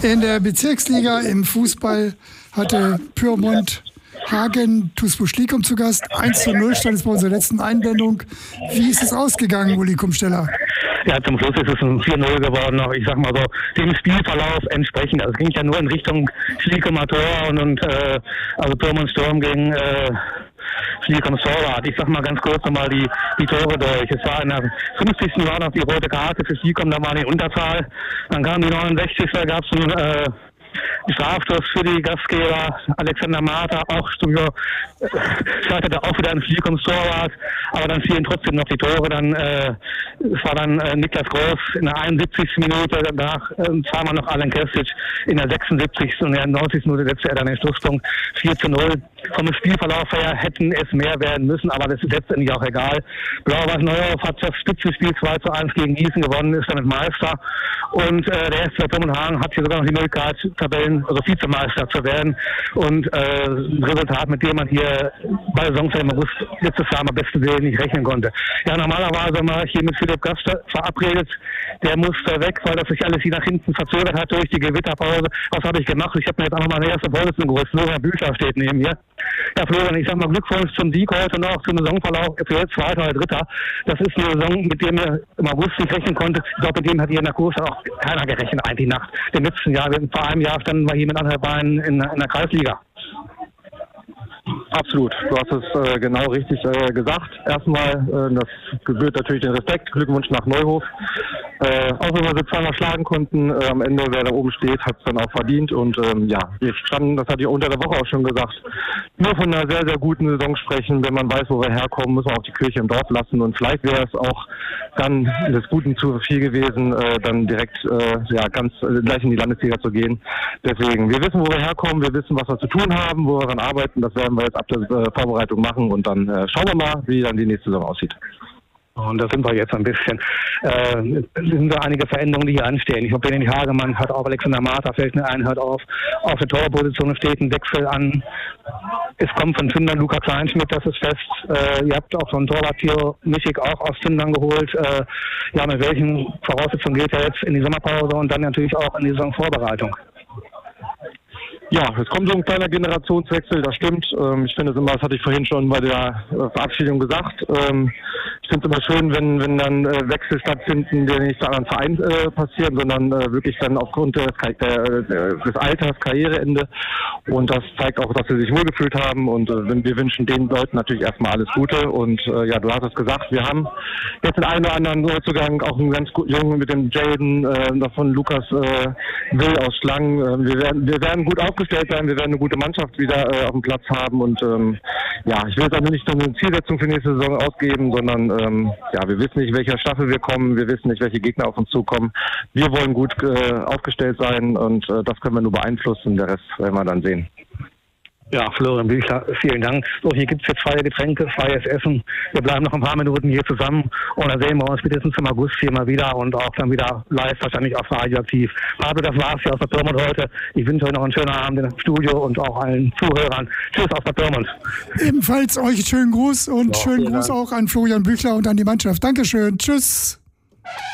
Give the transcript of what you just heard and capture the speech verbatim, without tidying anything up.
In der Bezirksliga im Fußball hatte Pyrmont Hagen T uS Buschlikum zu Gast. eins zu null stand es bei unserer letzten Einblendung. Wie ist es ausgegangen, Uli Kumsteller? Ja, zum Schluss ist es ein vier null geworden, auch ich sag mal so, dem Spielverlauf entsprechend. Also es ging ja nur in Richtung Schliekemer Tor und, und äh, also Pyrmont Sturm gegen äh, Schliekemer Torwart. Ich sag mal ganz kurz nochmal die, die Tore durch. Es war in der fünfzigsten war noch die rote Karte für Schliekemer, da war die Unterzahl. Dann kam die neunundsechzigste Da gab es ein äh, Strafstoß für die Gastgeber. Alexander Marta auch Studio startete auch wieder ein Schliekemer Torwart, aber dann fielen trotzdem noch die Tore. Dann äh, es war dann äh, Niklas Groß in der einundsiebzigsten Minute, danach äh, zweimal noch Alan Kestic in der sechsundsiebzigsten und in der neunzigsten Minute setzte er dann den Schlusspunkt vier zu null. Vom Spielverlauf her hätten es mehr werden müssen, aber das ist letztendlich auch egal. Blau-Weiß Neuhof hat das Spitzenspiel zwei zu eins gegen Gießen gewonnen, ist damit Meister. Und äh, der S V Pyrmont Hagen hat hier sogar noch die Möglichkeit, Tabellen, also Vizemeister zu werden. Und äh, ein Resultat, mit dem man hier bei der Saison im August letztes Jahr am besten Willen nicht rechnen konnte. Ja, normalerweise war ich hier mit Philipp Gast verabredet. Der musste weg, weil das sich alles hier nach hinten verzögert hat durch die Gewitterpause. Was habe ich gemacht? Ich habe mir jetzt einfach mal eine erste Vorsitzende geholt. Florian Büchler steht neben mir. Ja, Florian, ich sag mal Glückwunsch zum Sieg heute noch, zum Saisonverlauf für jetzt Zweiter oder Dritter. Das ist eine Saison, mit der ihr im August nicht rechnen konntet. Ich glaube, mit dem hat hier in der Kurve auch keiner gerechnet, eigentlich nach dem letzten Jahr. Vor einem Jahr standen wir hier mit anderthalb Beinen in, in der Kreisliga. Absolut, du hast es äh, genau richtig äh, gesagt. Erstmal, äh, das gebührt natürlich den Respekt. Glückwunsch nach Neuhof. Äh, auch wenn wir sie zweimal schlagen konnten, äh, am Ende, wer da oben steht, hat es dann auch verdient. Und ähm, ja, wir standen, das hatte ich unter der Woche auch schon gesagt, nur von einer sehr, sehr guten Saison sprechen. Wenn man weiß, wo wir herkommen, muss man auch die Kirche im Dorf lassen. Und vielleicht wäre es auch dann des Guten zu viel gewesen, äh, dann direkt äh, ja ganz äh, gleich in die Landesliga zu gehen. Deswegen, wir wissen, wo wir herkommen, wir wissen, was wir zu tun haben, wo wir daran arbeiten. Das werden wir jetzt ab der äh, Vorbereitung machen und dann äh, schauen wir mal, wie dann die nächste Saison aussieht. Und da sind wir jetzt ein bisschen, äh, sind da einige Veränderungen, die hier anstehen. Ich glaube, Benjamin Hagemann hat auf, Alexander Marta fällt eine Einheit auf. Auf der Torposition steht ein Wechsel an. Es kommt von Findern Luca Kleinschmidt, das ist fest. Äh, ihr habt auch so einen Torwart hier, Mischik, auch aus Findern geholt. Äh, ja, mit welchen Voraussetzungen geht er jetzt in die Sommerpause und dann natürlich auch in die Saisonvorbereitung? Ja, es kommt so ein kleiner Generationswechsel, das stimmt. Ähm, ich finde es immer, das hatte ich vorhin schon bei der äh, Verabschiedung gesagt. Ähm, ich finde es immer schön, wenn wenn dann äh, Wechsel stattfinden, die nicht zu anderen Vereinen äh, passieren, sondern äh, wirklich dann aufgrund des, der, des Alters, Karriereende. Und das zeigt auch, dass sie sich wohlgefühlt haben. Und äh, wir wünschen den Leuten natürlich erstmal alles Gute. Und äh, ja, du hast es gesagt, wir haben jetzt den einen oder anderen Neuzugang, auch einen ganz guten Jungen mit dem Jaden, äh, von Lukas äh, Will aus Schlangen. Äh, wir werden wir werden gut aufgestellt sein, wir werden eine gute Mannschaft wieder äh, auf dem Platz haben und ähm, ja, ich will jetzt also nicht so eine Zielsetzung für nächste Saison ausgeben, sondern ähm, ja, wir wissen nicht, welcher Staffel wir kommen, wir wissen nicht, welche Gegner auf uns zukommen. Wir wollen gut äh, aufgestellt sein und äh, das können wir nur beeinflussen, der Rest werden wir dann sehen. Ja, Florian Büchler, vielen Dank. So, hier gibt es jetzt freie Getränke, freies Essen. Wir bleiben noch ein paar Minuten hier zusammen und dann sehen wir uns spätestens im August hier mal wieder und auch dann wieder live, wahrscheinlich auch radioaktiv. Pablo, das war's hier aus der Pyrmont heute. Ich wünsche euch noch einen schönen Abend im Studio und auch allen Zuhörern. Tschüss aus der Pyrmont. Ebenfalls euch einen schönen Gruß und ja, schönen Gruß Dank. Auch an Florian Büchler und an die Mannschaft. Dankeschön. Tschüss.